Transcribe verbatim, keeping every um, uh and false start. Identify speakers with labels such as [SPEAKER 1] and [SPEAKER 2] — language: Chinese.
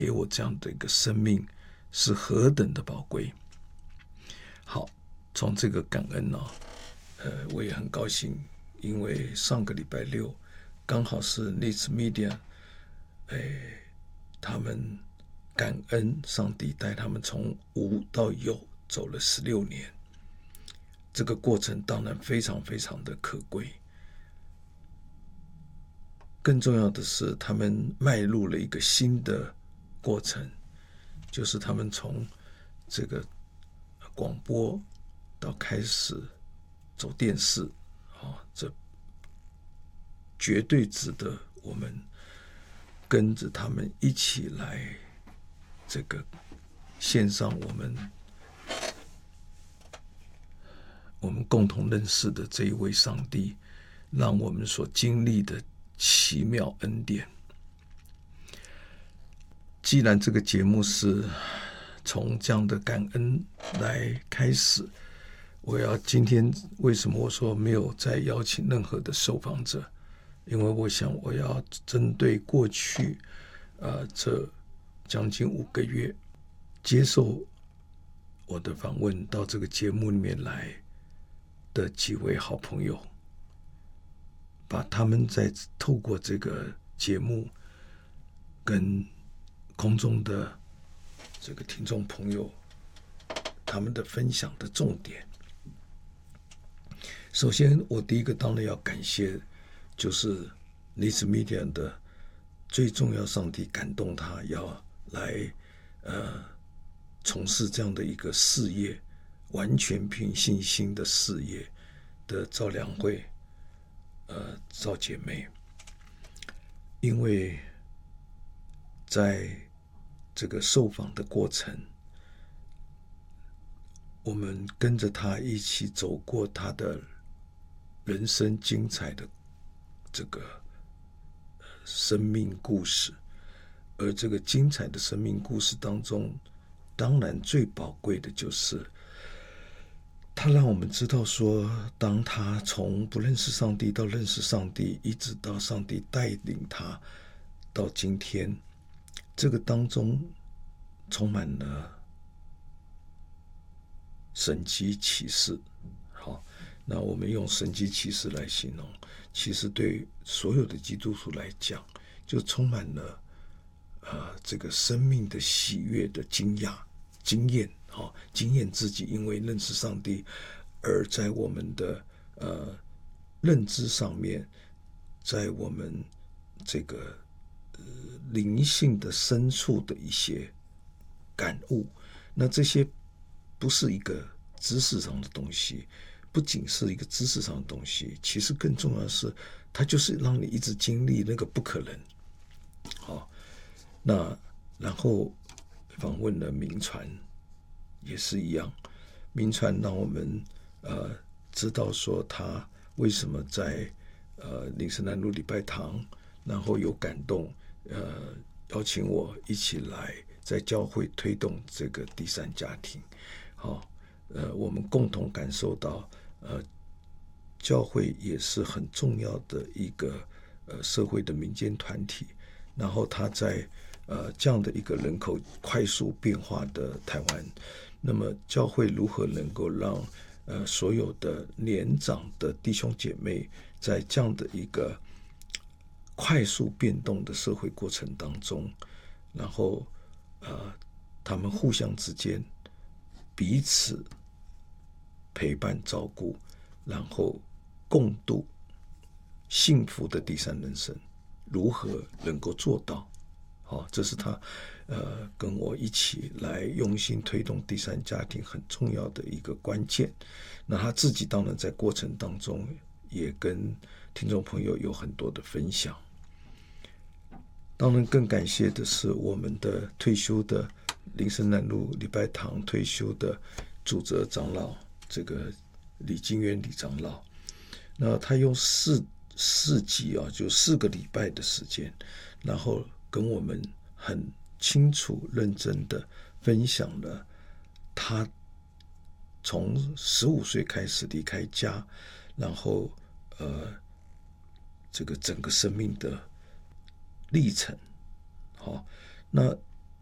[SPEAKER 1] 给我这样的一个生命是何等的宝贵。好，从这个感恩呢、哦，呃，我也很高兴，因为上个礼拜六刚好是 Needs Media， 哎，他们感恩上帝带他们从无到有走了十六年，这个过程当然非常非常的可贵。更重要的是，他们迈入了一个新的过程，就是他们从这个广播到开始走电视，啊，这绝对值得我们跟着他们一起来这个献上我们我们共同认识的这一位上帝，让我们所经历的奇妙恩典。既然这个节目是从这样的感恩来开始，我要今天为什么我说没有再邀请任何的受访者？因为我想我要针对过去呃这将近五个月接受我的访问到这个节目里面来的几位好朋友，把他们在透过这个节目跟空中的这个听众朋友他们的分享的重点。首先我第一个当然要感谢就是 Needs Media 的最重要，上帝感动他要来呃从事这样的一个事业，完全凭信心的事业的赵良慧呃赵姐妹。因为在这个受访的过程，我们跟着他一起走过他的人生精彩的这个生命故事，而这个精彩的生命故事当中，当然最宝贵的就是他让我们知道说，当他从不认识上帝到认识上帝，一直到上帝带领他到今天，这个当中充满了神迹奇事。好，那我们用神迹奇事来形容，其实对所有的基督徒来讲，就充满了呃这个生命的喜悦的惊讶经验。好，经验自己因为认识上帝，而在我们的呃认知上面，在我们这个呃灵性的深处的一些感悟。那这些不是一个知识上的东西，不仅是一个知识上的东西，其实更重要的是，它就是让你一直经历那个不可能。好，那然后访问了铭传。也是一样，铭传让我们呃知道说他为什么在呃林森南路礼拜堂，然后有感动，呃邀请我一起来在教会推动这个第三家庭。好，呃我们共同感受到呃教会也是很重要的一个呃社会的民间团体，然后他在呃这样的一个人口快速变化的台湾，那么教会如何能够让呃所有的年长的弟兄姐妹在这样的一个快速变动的社会过程当中，然后呃他们互相之间彼此陪伴照顾，然后共度幸福的第三人生，如何能够做到？好，这是他呃跟我一起来用心推动第三家庭很重要的一个关键。那他自己当然在过程当中也跟听众朋友有很多的分享。当然更感谢的是我们的退休的林森南路礼拜堂退休的主责长老，这个李金元李长老。那他用四四集啊，就四个礼拜的时间，然后跟我们很清楚认真的分享了他从十五岁开始离开家，然后呃这个整个生命的历程。好，那